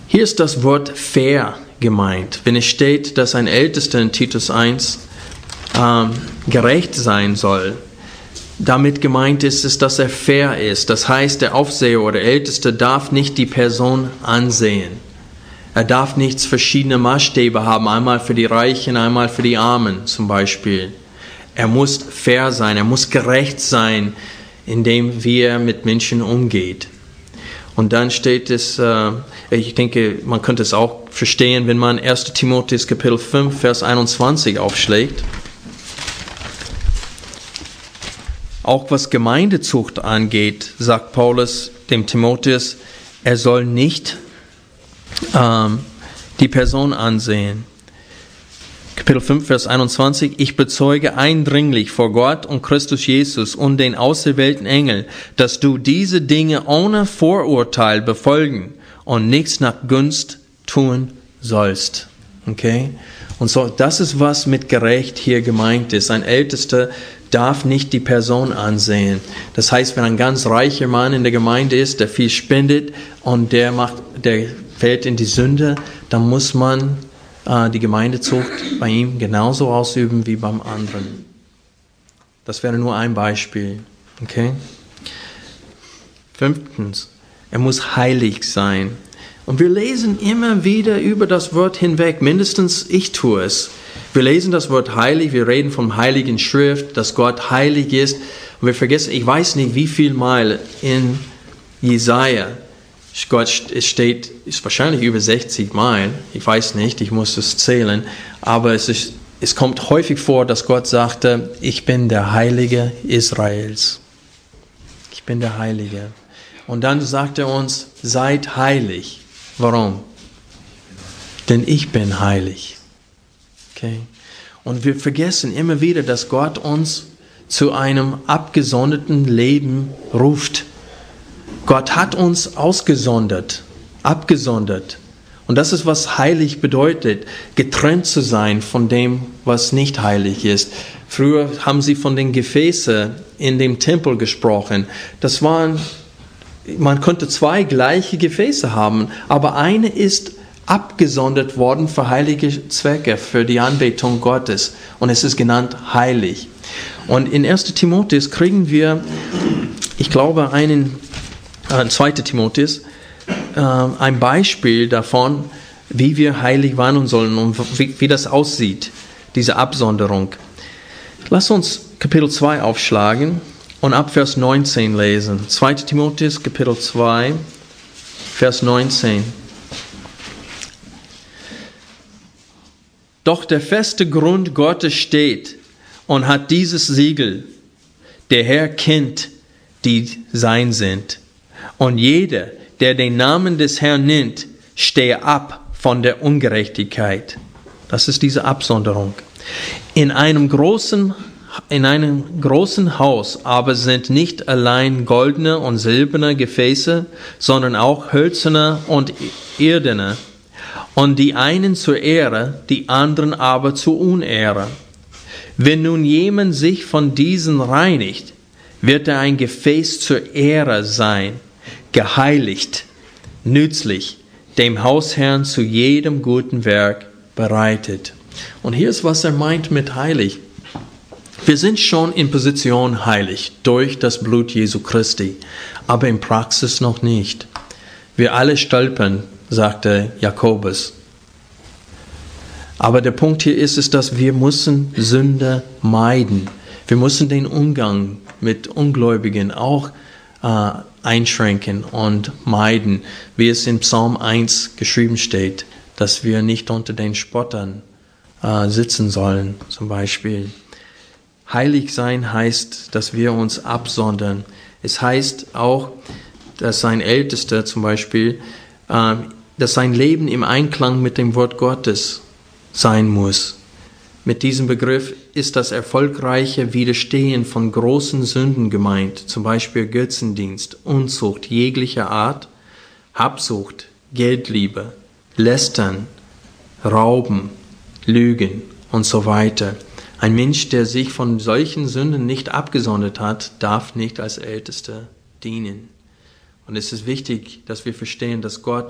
Hier ist das Wort fair gemeint. Wenn es steht, dass ein Ältester in Titus 1 gerecht sein soll, damit gemeint ist, dass er fair ist. Das heißt, der Aufseher oder Älteste darf nicht die Person ansehen. Er darf nicht verschiedene Maßstäbe haben, einmal für die Reichen, einmal für die Armen zum Beispiel. Er muss fair sein, er muss gerecht sein, indem wie er mit Menschen umgeht. Und dann steht es, ich denke, man könnte es auch verstehen, wenn man 1. Timotheus Kapitel 5, Vers 21 aufschlägt. Auch was Gemeindezucht angeht, sagt Paulus dem Timotheus, er soll nicht die Person ansehen. Kapitel 5, Vers 21, ich bezeuge eindringlich vor Gott und Christus Jesus und den auserwählten Engel, dass du diese Dinge ohne Vorurteil befolgen und nichts nach Gunst tun sollst. Okay? Und so, das ist, was mit gerecht hier gemeint ist. Ein Ältester darf nicht die Person ansehen. Das heißt, wenn ein ganz reicher Mann in der Gemeinde ist, der viel spendet und der fällt in die Sünde, dann muss man die Gemeindezucht bei ihm genauso ausüben wie beim anderen. Das wäre nur ein Beispiel. Okay? 5. Er muss heilig sein. Und wir lesen immer wieder über das Wort hinweg, mindestens ich tue es. Wir lesen das Wort heilig, wir reden vom Heiligen Schrift, dass Gott heilig ist. Und wir vergessen, ich weiß nicht, wie viel Mal in Jesaja es steht, ist wahrscheinlich über 60 Mal, ich weiß nicht, ich muss es zählen, aber es kommt häufig vor, dass Gott sagte, ich bin der Heilige Israels. Ich bin der Heilige. Und dann sagt er uns, seid heilig. Warum? Denn ich bin heilig. Okay. Und wir vergessen immer wieder, dass Gott uns zu einem abgesonderten Leben ruft. Gott hat uns ausgesondert, abgesondert. Und das ist, was heilig bedeutet, getrennt zu sein von dem, was nicht heilig ist. Früher haben sie von den Gefäßen in dem Tempel gesprochen. Man konnte 2 gleiche Gefäße haben, aber eine ist abgesondert worden für heilige Zwecke, für die Anbetung Gottes. Und es ist genannt heilig. Und in 1. Timotheus kriegen wir, ich glaube, 2. Timotheus, ein Beispiel davon, wie wir heilig wandeln sollen und wie das aussieht, diese Absonderung. Lass uns Kapitel 2 aufschlagen und ab Vers 19 lesen. 2. Timotheus, Kapitel 2, Vers 19. Doch der feste Grund Gottes steht und hat dieses Siegel. Der Herr kennt, die sein sind. Und jeder, der den Namen des Herrn nennt, stehe ab von der Ungerechtigkeit. Das ist diese Absonderung. In einem großen Haus aber sind nicht allein goldene und silberne Gefäße, sondern auch hölzerne und irdene. Und die einen zur Ehre, die anderen aber zur Unehre. Wenn nun jemand sich von diesen reinigt, wird er ein Gefäß zur Ehre sein, geheiligt, nützlich, dem Hausherrn zu jedem guten Werk bereitet. Und hier ist, was er meint mit heilig. Wir sind schon in Position heilig durch das Blut Jesu Christi, aber in Praxis noch nicht. Wir alle stolpern, sagte Jakobus. Aber der Punkt hier ist, dass wir müssen Sünde meiden. Wir müssen den Umgang mit Ungläubigen auch einschränken und meiden, wie es in Psalm 1 geschrieben steht, dass wir nicht unter den Spottern sitzen sollen, zum Beispiel. Heilig sein heißt, dass wir uns absondern. Es heißt auch, dass ein Ältester zum Beispiel, dass sein Leben im Einklang mit dem Wort Gottes sein muss. Mit diesem Begriff ist das erfolgreiche Widerstehen von großen Sünden gemeint, zum Beispiel Götzendienst, Unzucht jeglicher Art, Habsucht, Geldliebe, Lästern, Rauben, Lügen und so weiter. Ein Mensch, der sich von solchen Sünden nicht abgesondert hat, darf nicht als Ältester dienen. Und es ist wichtig, dass wir verstehen, dass Gott